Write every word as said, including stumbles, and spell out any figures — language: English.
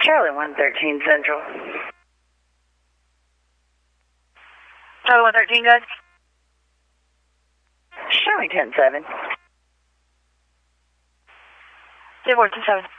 Charlie one thirteen Central. Charlie one thirteen, good. Show me ten seven. ten four, ten seven.